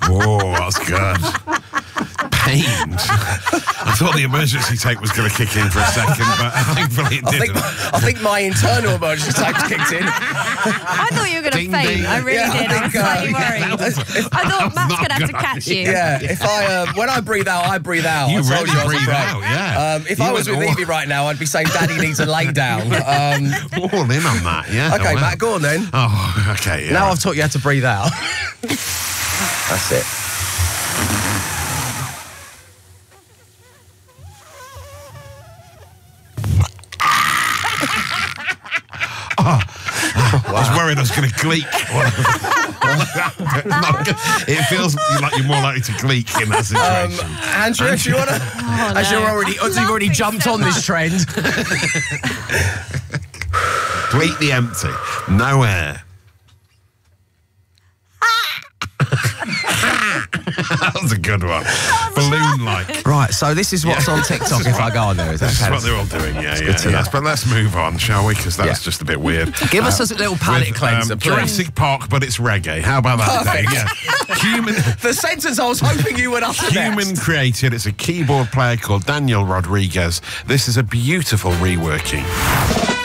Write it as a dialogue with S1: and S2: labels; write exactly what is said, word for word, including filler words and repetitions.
S1: Oh, that's good. Pained. I thought the emergency tape was going to kick in for a second, but thankfully it
S2: I think,
S1: didn't.
S2: I think my internal emergency tape kicked in.
S3: I thought you were going to
S1: Ding,
S3: faint.
S1: ding.
S3: I really
S2: Yeah, I
S3: did. I was
S2: think, uh,
S3: slightly
S2: yeah,
S3: worried.
S2: that was-
S3: I thought Matt's
S1: not
S3: going to have to
S1: good
S3: catch you.
S2: Yeah, if I uh, when I breathe out, I breathe out.
S1: You
S2: I told
S1: really
S2: you I was
S1: breathe
S2: afraid.
S1: out, yeah.
S2: Um, if
S1: You
S2: I was
S1: went
S2: with
S1: all-
S2: Evie right now, I'd be saying, "Daddy needs a lay down." Um,
S1: All in on that, yeah.
S2: okay,
S1: Wow.
S2: Matt, go on then.
S1: Oh, okay, yeah.
S2: Now I've taught you how to breathe out. That's it.
S1: I was worried I was going to gleek. Not good. It feels like you're more likely to gleek in that
S2: Um,
S1: situation.
S2: Andrew, if you want to,
S3: Oh,
S2: as
S3: no.
S2: you're already, as you've already
S3: Laughing
S2: jumped
S3: so
S2: on this trend.
S1: Completely empty. No air. That was a good one. Balloon-like.
S2: Right, so this is what's on TikTok if I go on there. Is that
S1: That's
S2: okay?
S1: what they're all doing, yeah, yeah,
S2: good to
S1: yes.
S2: know.
S1: But let's move on, shall we? Because that's
S2: Yeah.
S1: just a bit weird.
S2: Give us a little palate
S1: With,
S2: cleanser,
S1: um,
S2: please.
S1: Jurassic Park, but it's reggae. How about that, Dave? Yeah. Human,
S2: The sentence I was hoping you would utter
S1: human
S2: next.
S1: created. It's a keyboard player called Daniel Rodriguez. This is a beautiful reworking.